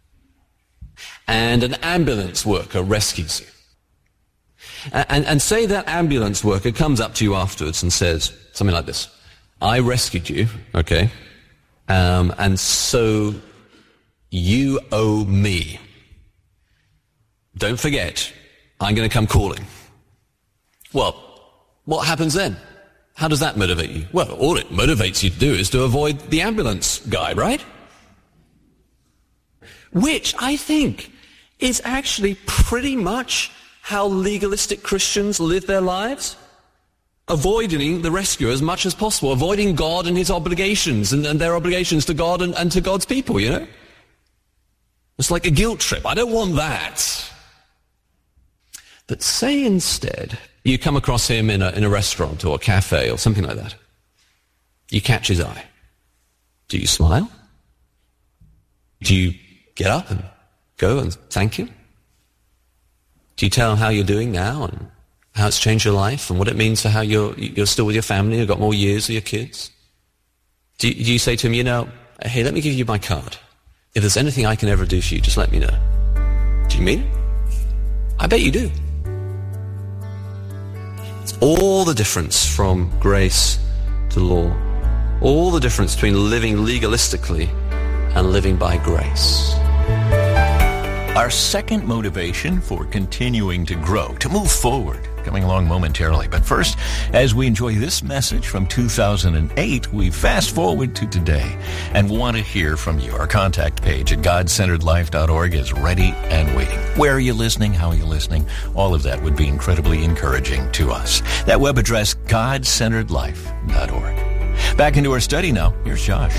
and an ambulance worker rescues you. And, and say that ambulance worker comes up to you afterwards and says something like this: I rescued you, okay, um, and so you owe me. Don't forget, I'm going to come calling. Well, what happens then? How does that motivate you? Well, all it motivates you to do is to avoid the ambulance guy, right? Which I think is actually pretty much how legalistic Christians live their lives. Avoiding the rescuer as much as possible. Avoiding God and his obligations and, and their obligations to God and, and to God's people, you know? It's like a guilt trip. I don't want that. But say instead you come across him in a, in a restaurant or a cafe or something like that. You catch his eye. Do you smile? Do you get up and go and thank him? Do you tell him how you're doing now and how it's changed your life and what it means for how you're, you're still with your family, you've got more years with your kids? Do you, do you say to him, you know, hey, let me give you my card. If there's anything I can ever do for you, just let me know. Do you mean it? I bet you do. It's all the difference from grace to law. All the difference between living legalistically and living by grace. Our second motivation for continuing to grow, to move forward, coming along momentarily. But first, as we enjoy this message from two thousand eight, we fast forward to today and want to hear from you. Our contact page at god centered life dot org is ready and waiting. Where are you listening? How are you listening? All of that would be incredibly encouraging to us. That web address, god centered life dot org. Back into our study now. Here's Josh.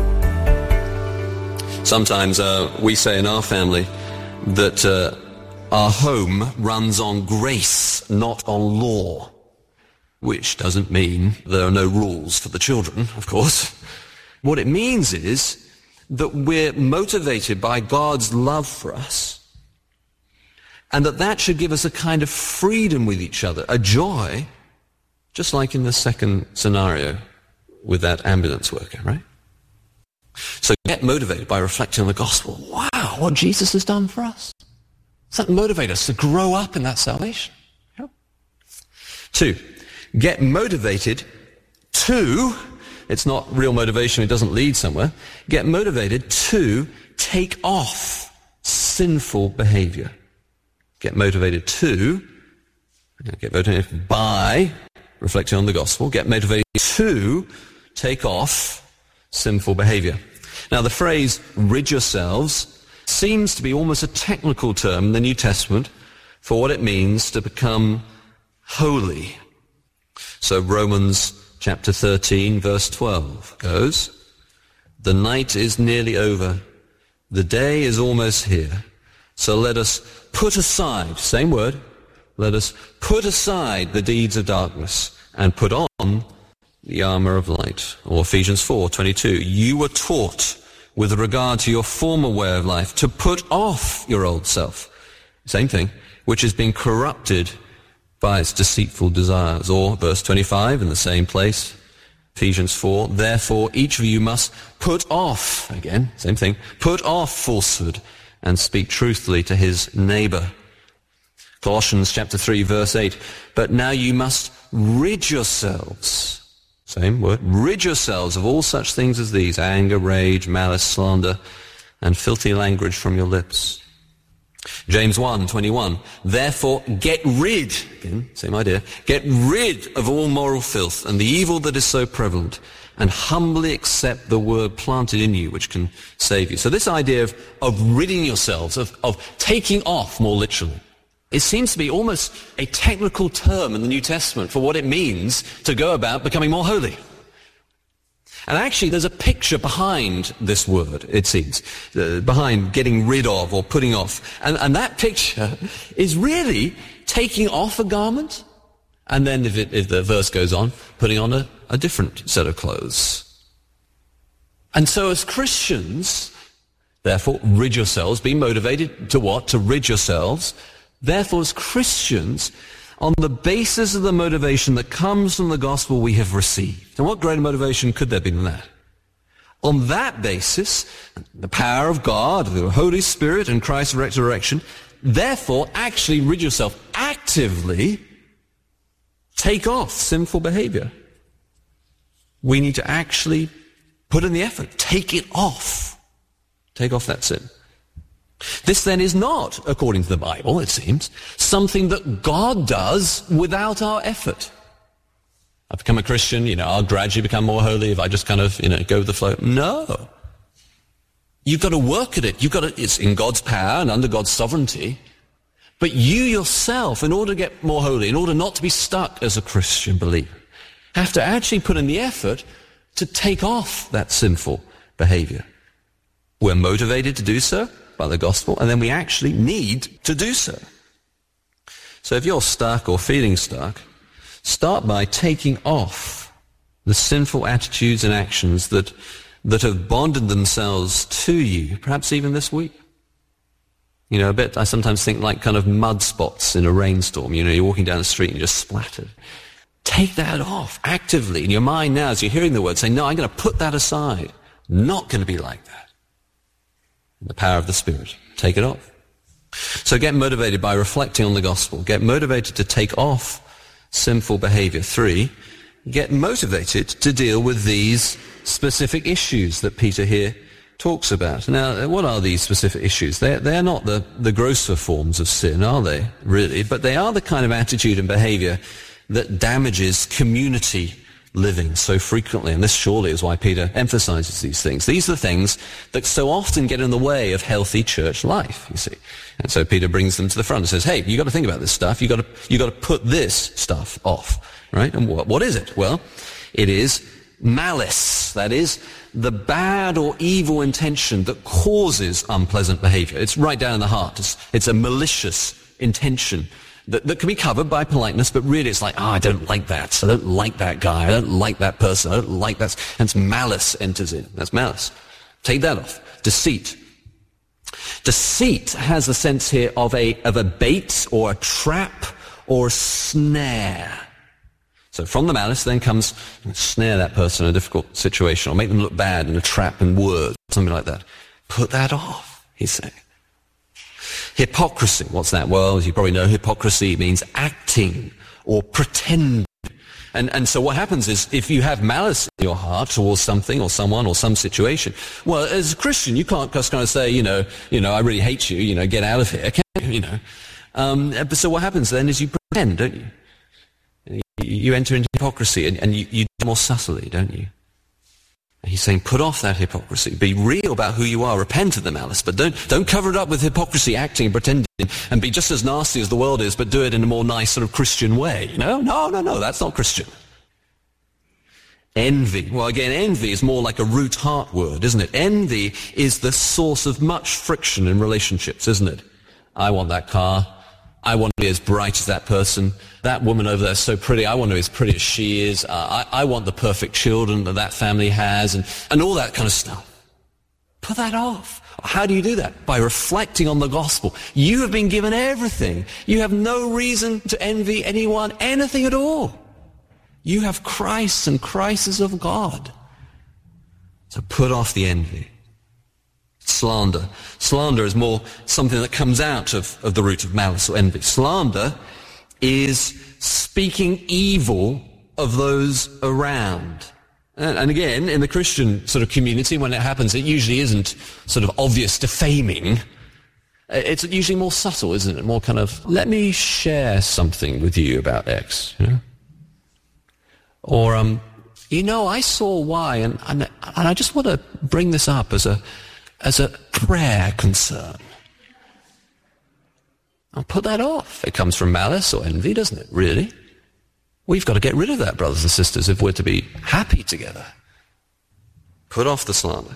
Sometimes uh, we say in our family that uh, our home runs on grace, not on law, which doesn't mean there are no rules for the children, of course. What it means is that we're motivated by God's love for us, and that that should give us a kind of freedom with each other, a joy, just like in the second scenario with that ambulance worker, right? So get motivated by reflecting on the gospel. Wow, what Jesus has done for us. Does that motivate us to grow up in that salvation? Yeah. Two, get motivated to, it's not real motivation, it doesn't lead somewhere, get motivated to take off sinful behavior. Get motivated to, get motivated by reflecting on the gospel, get motivated to take off sinful behavior. Now, the phrase rid yourselves seems to be almost a technical term in the New Testament for what it means to become holy. So Romans chapter thirteen, verse twelve goes, the night is nearly over, the day is almost here. So let us put aside, same word, let us put aside the deeds of darkness and put on the armor of light. Or Ephesians four twenty-two, you were taught with regard to your former way of life to put off your old self. Same thing, which has been corrupted by its deceitful desires. Or verse twenty-five in the same place, Ephesians four, therefore each of you must put off, again, same thing, put off falsehood and speak truthfully to his neighbor. Colossians chapter three verse eight, but now you must rid yourselves, same word, rid yourselves of all such things as these, anger, rage, malice, slander, and filthy language from your lips. James one twenty-one, therefore get rid, again, same idea, get rid of all moral filth and the evil that is so prevalent, and humbly accept the word planted in you, which can save you. So this idea of, of ridding yourselves, of, of taking off, more literally, it seems to be almost a technical term in the New Testament for what it means to go about becoming more holy. And actually, there's a picture behind this word, it seems, uh, behind getting rid of or putting off. And, and that picture is really taking off a garment, and then, if, it, if the verse goes on, putting on a, a different set of clothes. And so as Christians, therefore, rid yourselves, be motivated to what? To rid yourselves. Therefore, as Christians, on the basis of the motivation that comes from the gospel we have received. And what greater motivation could there be than that? On that basis, the power of God, the Holy Spirit, and Christ's resurrection, therefore, actually rid yourself, actively take off sinful behavior. We need to actually put in the effort, take it off. Take off that sin. This then is not, according to the Bible, it seems, something that God does without our effort. I've become a Christian, you know, I'll gradually become more holy if I just kind of, you know, go with the flow. No. You've got to work at it. You've got to, it's in God's power and under God's sovereignty. But you yourself, in order to get more holy, in order not to be stuck as a Christian believer, have to actually put in the effort to take off that sinful behavior. We're motivated to do so by the gospel, and then we actually need to do so. So if you're stuck or feeling stuck, start by taking off the sinful attitudes and actions that that have bonded themselves to you, perhaps even this week. You know, a bit, I sometimes think like kind of mud spots in a rainstorm. You know, you're walking down the street and you're just splattered. Take that off actively in your mind now as you're hearing the word. Say, no, I'm going to put that aside. Not going to be like that. The power of the Spirit. Take it off. So get motivated by reflecting on the gospel. Get motivated to take off sinful behavior. Three, get motivated to deal with these specific issues that Peter here talks about. Now, what are these specific issues? They're, they're not the, the grosser forms of sin, are they, really? But they are the kind of attitude and behavior that damages community living so frequently. And this surely is why Peter emphasizes these things. These are the things that so often get in the way of healthy church life, you see. And so Peter brings them to the front and says, hey, you've got to think about this stuff. You've got to, you've got to put this stuff off, right? And what, what is it? Well, it is malice. That is the bad or evil intention that causes unpleasant behavior. It's right down in the heart. It's, it's a malicious intention that, that can be covered by politeness, but really it's like, oh, I don't like that. I don't like that guy. I don't like that person. I don't like that. And it's malice enters in. That's malice. Take that off. Deceit. Deceit has the sense here of a, of a bait or a trap or a snare. So from the malice then comes snare that person in a difficult situation or make them look bad in a trap in words, something like that. Put that off, he's saying. Hypocrisy, what's that? Well, as you probably know, hypocrisy means acting or pretending. And, and so what happens is if you have malice in your heart towards something or someone or some situation, well, as a Christian, you can't just kind of say, you know, you know, I really hate you, you know, get out of here, can you, you know. Um, but so what happens then is you pretend, don't you? You enter into hypocrisy and, and you, you do more subtly, don't you? And he's saying, put off that hypocrisy. Be real about who you are. Repent of the malice. But don't, don't cover it up with hypocrisy, acting and pretending, and be just as nasty as the world is, but do it in a more nice sort of Christian way. You know? No, no, no, that's not Christian. Envy. Well, again, envy is more like a root heart word, isn't it? Envy is the source of much friction in relationships, isn't it? I want that car. I want to be as bright as that person. That woman over there is so pretty. I want to be as pretty as she is. Uh, I, I want the perfect children that that family has, and, and all that kind of stuff. Put that off. How do you do that? By reflecting on the gospel. You have been given everything. You have no reason to envy anyone, anything at all. You have Christ, and Christ is of God. So put off the envy. Slander. Slander is more something that comes out of, of the root of malice or envy. Slander is speaking evil of those around. And, and again, in the Christian sort of community, when it happens, it usually isn't sort of obvious defaming. It's usually more subtle, isn't it? More kind of, let me share something with you about X, you know? Or, um, you know, I saw Y, and, and, and I just want to bring this up as a as a prayer concern. I'll put that off. It comes from malice or envy, doesn't it? Really? We've got to get rid of that, brothers and sisters, if we're to be happy together. Put off the slander.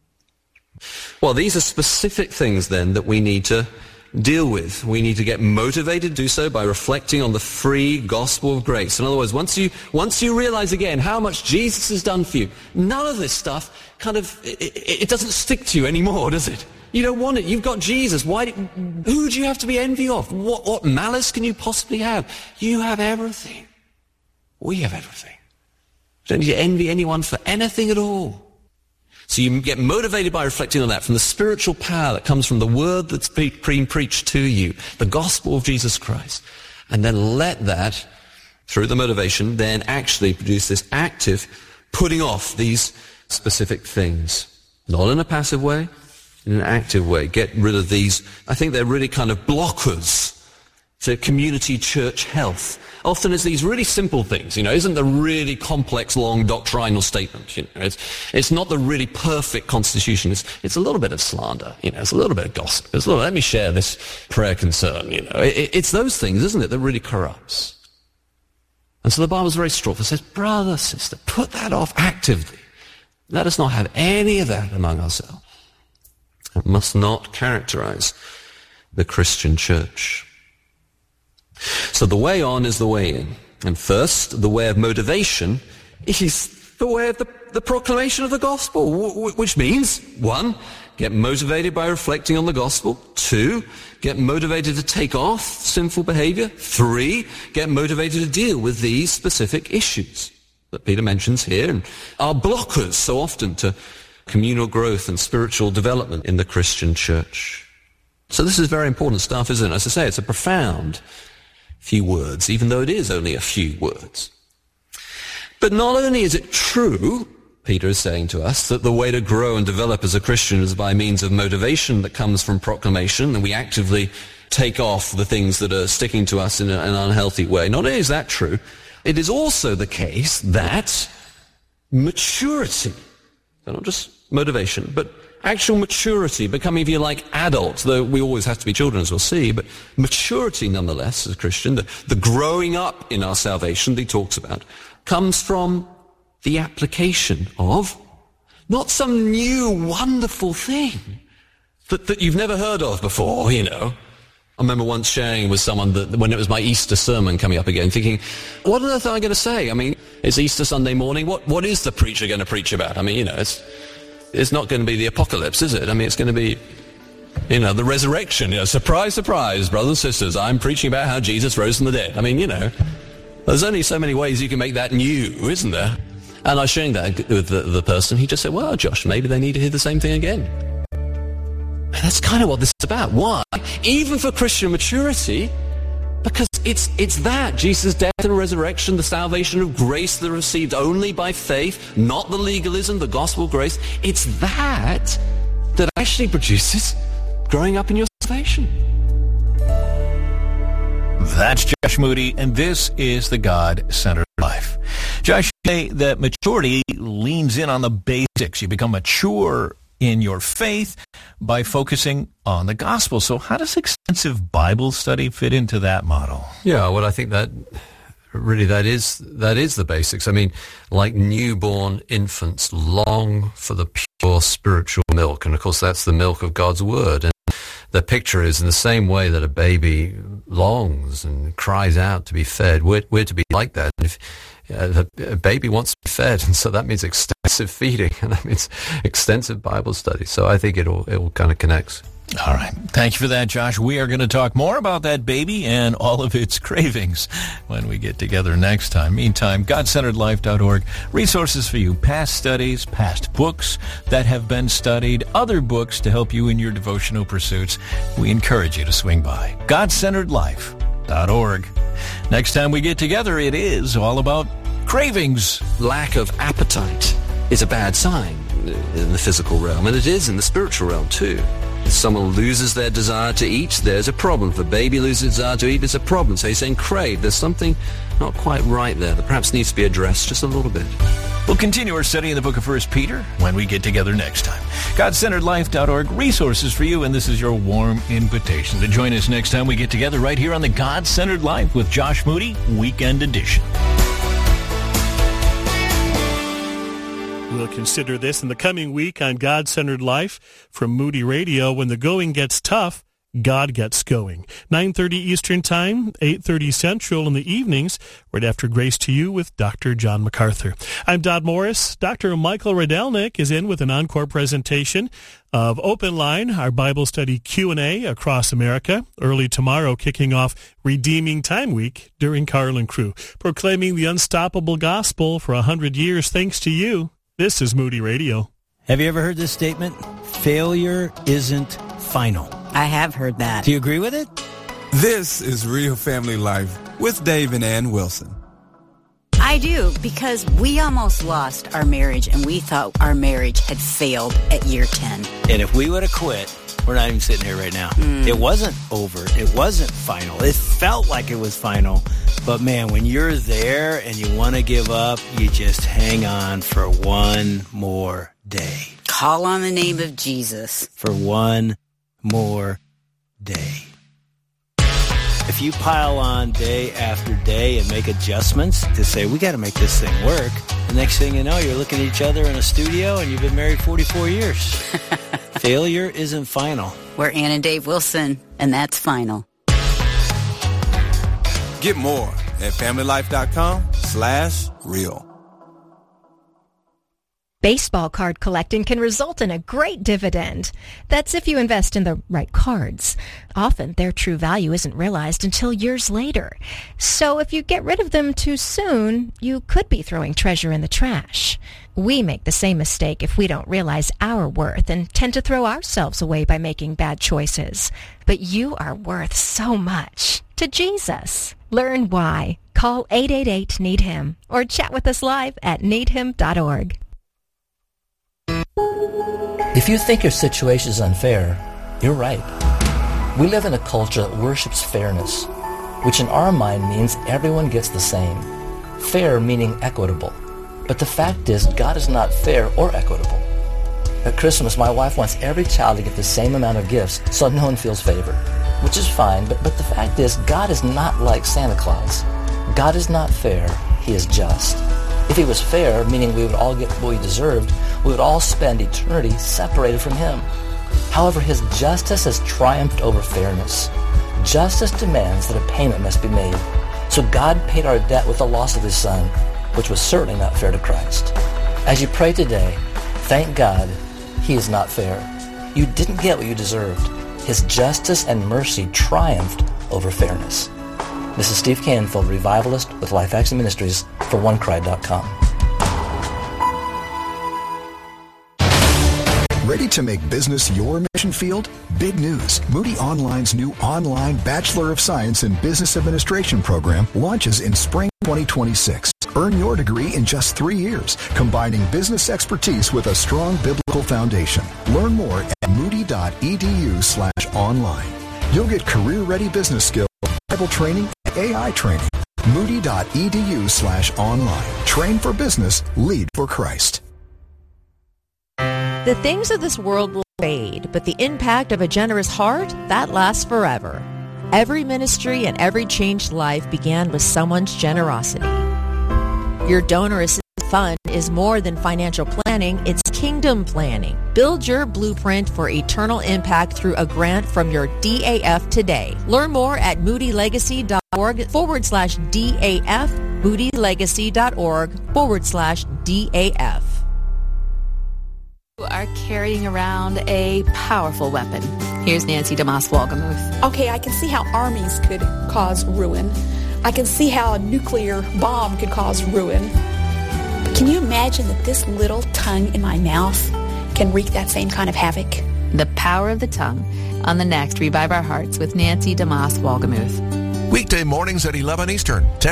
Well, these are specific things, then, that we need to deal with. We need to get motivated to do so by reflecting on the free gospel of grace. In other words, once you once you realize again how much Jesus has done for you, none of this stuff kind of, it, it doesn't stick to you anymore, does it? You don't want it. You've got Jesus. Why? Who do you have to be envy of? What, what malice can you possibly have? You have everything. We have everything. You don't need to envy anyone for anything at all. So you get motivated by reflecting on that, from the spiritual power that comes from the word that's being preached to you, the gospel of Jesus Christ. And then let that, through the motivation, then actually produce this active putting off these specific things. Not in a passive way, in an active way. Get rid of these. I think they're really kind of blockers to community church health. Often it's these really simple things, you know, isn't the really complex, long doctrinal statement, you know, it's, it's not the really perfect constitution, it's, it's a little bit of slander, you know, it's a little bit of gossip, it's a little, let me share this prayer concern, you know, it, it's those things, isn't it, that really corrupts. And so the Bible's very straightforward. It says, brother, sister, put that off actively. Let us not have any of that among ourselves. It must not characterize the Christian church. So the way on is the way in. And first, the way of motivation is the way of the, the proclamation of the gospel, w- which means, one, get motivated by reflecting on the gospel. Two, get motivated to take off sinful behavior. Three, get motivated to deal with these specific issues that Peter mentions here and are blockers so often to communal growth and spiritual development in the Christian church. So this is very important stuff, isn't it? As I say, it's a profound few words, even though it is only a few words. But not only is it true, Peter is saying to us, that the way to grow and develop as a Christian is by means of motivation that comes from proclamation, and we actively take off the things that are sticking to us in an unhealthy way. Not only is that true, it is also the case that maturity, so not just motivation, but actual maturity, becoming, if you like, adults, though we always have to be children, as we'll see, but maturity nonetheless as a Christian, the, the growing up in our salvation that he talks about, comes from the application of not some new wonderful thing that, that you've never heard of before, you know. I remember once sharing with someone that when it was my Easter sermon coming up again, thinking, what on earth am I going to say? I mean, it's Easter Sunday morning. What What is the preacher going to preach about? I mean, you know, it's it's not going to be the apocalypse, is it? I mean, it's going to be, you know, the resurrection. You know, surprise, surprise, brothers and sisters, I'm preaching about how Jesus rose from the dead. I mean, you know, there's only so many ways you can make that new, isn't there? And I was sharing that with the, the person. He just said, well, Josh, maybe they need to hear the same thing again. And that's kind of what this is about. Why? Even for Christian maturity, because it's it's that, Jesus' death and resurrection, the salvation of grace that are received only by faith, not the legalism, the gospel of grace. It's that that actually produces growing up in your salvation. That's Josh Moody, and this is the God-Centered Life. Josh, you say that maturity leans in on the basics. You become mature in your faith by focusing on the gospel. So how does extensive Bible study fit into that model? Yeah, well, I think that really that is that is the basics. I mean, like newborn infants long for the pure spiritual milk, and of course that's the milk of God's word. And the picture is in the same way that a baby longs and cries out to be fed. We're, we're to be like that. If uh, a baby wants to be fed, and so that means extensive feeding, and that means extensive Bible study. So I think it'll it'll kind of connect. All right. Thank you for that, Josh. We are going to talk more about that baby and all of its cravings when we get together next time. Meantime, God Centered Life dot org, resources for you, past studies, past books that have been studied, other books to help you in your devotional pursuits. We encourage you to swing by. God Centered Life dot org. Next time we get together, it is all about cravings. Lack of appetite is a bad sign in the physical realm, and it is in the spiritual realm too. If someone loses their desire to eat, there's a problem. If a baby loses desire to eat, there's a problem. So he's saying crave. There's something not quite right there that perhaps needs to be addressed just a little bit. We'll continue our study in the book of First Peter when we get together next time. God Centered Life dot org, resources for you, and this is your warm invitation to join us next time we get together right here on the God Centered Life with Josh Moody Weekend Edition. We'll consider this in the coming week on God-Centered Life from Moody Radio. When the going gets tough, God gets going. nine thirty Eastern Time, eight thirty Central in the evenings, right after Grace to You with Doctor John MacArthur. I'm Dodd Morris. Doctor Michael Rydelnik is in with an encore presentation of Open Line, our Bible study Q and A across America. Early tomorrow, kicking off Redeeming Time Week during Carlin Crew, proclaiming the unstoppable gospel for a hundred years thanks to you. This is Moody Radio. Have you ever heard this statement? Failure isn't final. I have heard that. Do you agree with it? This is Real Family Life with Dave and Ann Wilson. I do, because we almost lost our marriage, and we thought our marriage had failed at year ten. And if we would have quit, we're not even sitting here right now. Mm. It wasn't over. It wasn't final. It felt like it was final. But, man, when you're there and you want to give up, you just hang on for one more day. Call on the name of Jesus. For one more day. If you pile on day after day and make adjustments to say, we got to make this thing work, the next thing you know, you're looking at each other in a studio and you've been married forty-four years. Failure isn't final. We're Ann and Dave Wilson, and that's final. Get more at familylife.com slash real. Baseball card collecting can result in a great dividend. That's if you invest in the right cards. Often their true value isn't realized until years later. So if you get rid of them too soon, you could be throwing treasure in the trash. We make the same mistake if we don't realize our worth and tend to throw ourselves away by making bad choices. But you are worth so much to Jesus. Learn why. Call eight eight eight, need him or chat with us live at need him dot org. If you think your situation is unfair, you're right. We live in a culture that worships fairness, which in our mind means everyone gets the same. Fair meaning equitable. But the fact is, God is not fair or equitable. At Christmas, my wife wants every child to get the same amount of gifts so no one feels favored, which is fine, but, but the fact is, God is not like Santa Claus. God is not fair, he is just. If he was fair, meaning we would all get what we deserved, we would all spend eternity separated from him. However, his justice has triumphed over fairness. Justice demands that a payment must be made. So God paid our debt with the loss of his son, which was certainly not fair to Christ. As you pray today, thank God he is not fair. You didn't get what you deserved. His justice and mercy triumphed over fairness. This is Steve Canfield, revivalist with Life Action Ministries for one cry dot com. Ready to make business your mission field? Big news. Moody Online's new online Bachelor of Science in Business Administration program launches in spring twenty twenty-six. Earn your degree in just three years, combining business expertise with a strong biblical foundation. Learn more at moody.edu slash online. You'll get career-ready business skills, Bible training, and A I training. Moody.edu slash online. Train for business, lead for Christ. The things of this world will fade, but the impact of a generous heart, that lasts forever. Every ministry and every changed life began with someone's generosity. Your donor assistance Fund is more than financial planning, it's kingdom planning. Build your blueprint for eternal impact through a grant from your D A F today. Learn more at moodylegacy.org forward slash DAF, moodylegacy.org forward slash DAF. You are carrying around a powerful weapon. Here's Nancy DeMoss Wolgemuth. Okay, I can see how armies could cause ruin. I can see how a nuclear bomb could cause ruin. But can you imagine that this little tongue in my mouth can wreak that same kind of havoc? The power of the tongue on the next Revive Our Hearts with Nancy DeMoss Wolgemuth. Weekday mornings at eleven Eastern, ten